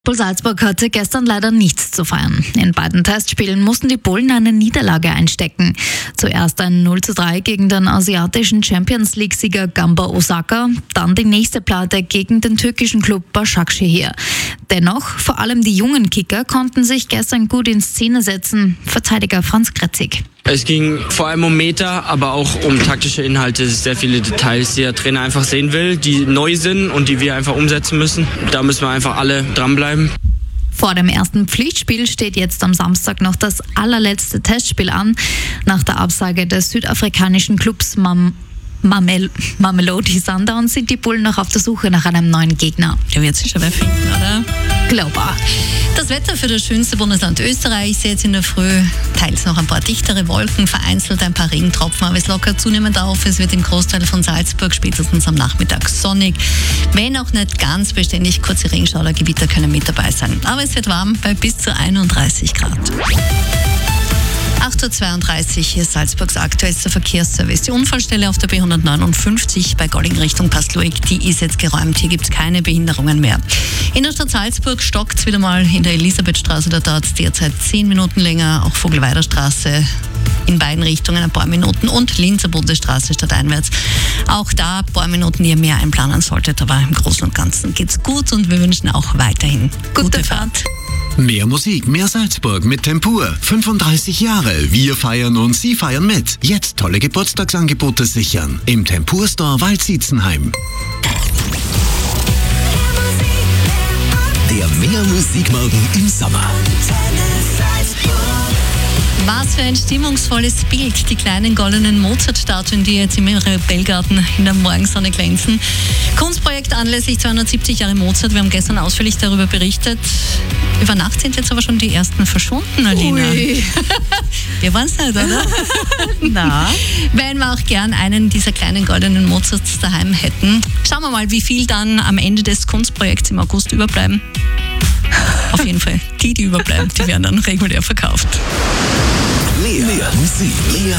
Salzburg hatte gestern leider nichts zu feiern. In beiden Testspielen mussten die Bullen eine Niederlage einstecken. Zuerst ein 0:3 gegen den asiatischen Champions-League-Sieger Gamba Osaka, dann die nächste Pleite gegen den türkischen Klub Başakşehir. Dennoch, vor allem die jungen Kicker konnten sich gestern gut in Szene setzen. Verteidiger Franz Kretzig. Es ging vor allem um Meter, aber auch um taktische Inhalte, sehr viele Details, die der Trainer einfach sehen will, die neu sind und die wir einfach umsetzen müssen. Da müssen wir einfach alle dranbleiben. Vor dem ersten Pflichtspiel steht jetzt am Samstag noch das allerletzte Testspiel an. Nach der Absage des südafrikanischen Clubs Mamelodi Sundowns sind die Bullen noch auf der Suche nach einem neuen Gegner. Der wird sich schon wer finden, oder? Glaubar. Das Wetter für das schönste Bundesland Österreich. Ich sehe jetzt in der Früh teils noch ein paar dichtere Wolken, vereinzelt ein paar Regentropfen, aber es lockert zunehmend auf. Es wird im Großteil von Salzburg spätestens am Nachmittag sonnig. Wenn auch nicht ganz beständig, kurze Regenschauer, Gewitter können mit dabei sein. Aber es wird warm bei bis zu 31 Grad. 8:32 Uhr, hier ist Salzburgs aktuellster Verkehrsservice. Die Unfallstelle auf der B159 bei Golling Richtung Passluig, die ist jetzt geräumt. Hier gibt es keine Behinderungen mehr. In der Stadt Salzburg stockt es wieder mal in der Elisabethstraße. Da dauert es derzeit 10 Minuten länger. Auch Vogelweider Straße in beiden Richtungen ein paar Minuten und Linzer Bundesstraße stadteinwärts. Auch da ein paar Minuten, die ihr mehr einplanen solltet. Aber im Großen und Ganzen geht's gut und wir wünschen auch weiterhin gute Fahrt. Mehr Musik, mehr Salzburg mit Tempur. 35 Jahre. Wir feiern und Sie feiern mit. Jetzt tolle Geburtstagsangebote sichern. Im Tempur Store Waldsietzenheim. Der Mehr Musikmorgen im Sommer. Was für ein stimmungsvolles Bild, die kleinen goldenen Mozart-Statuen, die jetzt im Mirabellgarten in der Morgensonne glänzen. Kunstprojekt anlässlich 270 Jahre Mozart. Wir haben gestern ausführlich darüber berichtet. Über Nacht sind jetzt aber schon die ersten verschwunden, Alina. Ui. Wir waren es nicht, oder? Na? Wenn wir auch gern einen dieser kleinen goldenen Mozarts daheim hätten. Schauen wir mal, wie viel dann am Ende des Kunstprojekts im August überbleiben. Auf jeden Fall, die überbleiben, die werden dann regulär verkauft. Mehr Musik, mehr